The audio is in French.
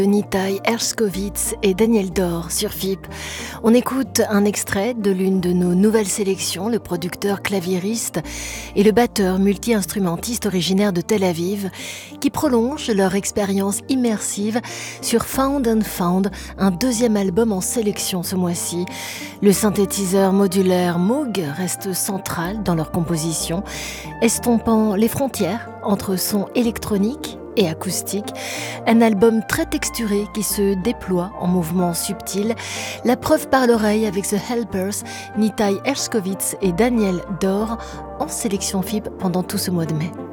Nitaj Herskovits et Daniel Dor sur FIP. On écoute un extrait de l'une de nos nouvelles sélections, le producteur claviériste et le batteur multi-instrumentiste originaire de Tel Aviv, qui prolongent leur expérience immersive sur Found and Found, un deuxième album en sélection ce mois-ci. Le synthétiseur modulaire Moog reste central dans leur composition, estompant les frontières entre son électronique et acoustique, un album très texturé qui se déploie en mouvements subtils. La preuve par l'oreille avec The Helpers, Nitaj Herskovits et Daniel Dor en sélection FIP pendant tout ce mois de mai.